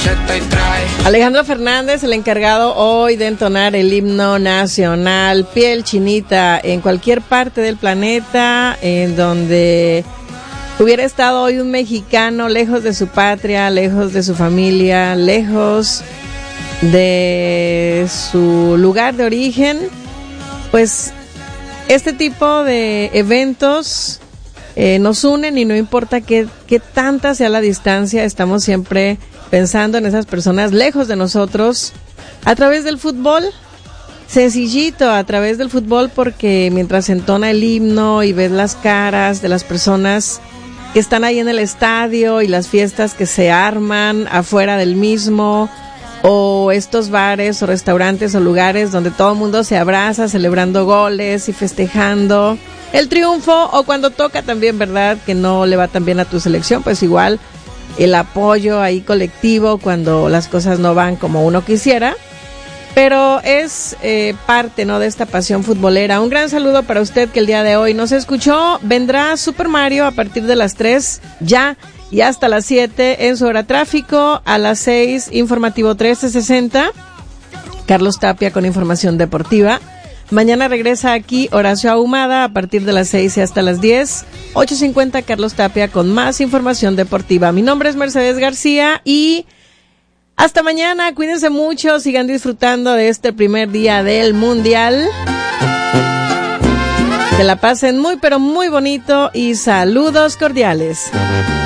receta y trae. Alejandro Fernández, el encargado hoy de entonar el himno nacional. Piel chinita en cualquier parte del planeta en donde hubiera estado hoy un mexicano lejos de su patria, lejos de su familia, lejos de su lugar de origen. Pues este tipo de eventos nos unen y no importa qué tanta sea la distancia, estamos siempre pensando en esas personas lejos de nosotros a través del fútbol, sencillito, a través del fútbol, porque mientras entona el himno y ves las caras de las personas que están ahí en el estadio y las fiestas que se arman afuera del mismo, o estos bares o restaurantes o lugares donde todo el mundo se abraza celebrando goles y festejando el triunfo, o cuando toca también, ¿verdad?, que no le va tan bien a tu selección, pues igual el apoyo ahí colectivo cuando las cosas no van como uno quisiera, pero es parte, ¿no?, de esta pasión futbolera. Un gran saludo para usted que el día de hoy nos escuchó. Vendrá Super Mario a partir de las 3 ya y hasta las 7 en su hora tráfico. A las 6, informativo 1360, Carlos Tapia con información deportiva. Mañana regresa aquí Horacio Ahumada a partir de las 6 y hasta las 10. 8:50 Carlos Tapia con más información deportiva. Mi nombre es Mercedes García y hasta mañana. Cuídense mucho, sigan disfrutando de este primer día del Mundial. Que la pasen muy pero muy bonito y saludos cordiales.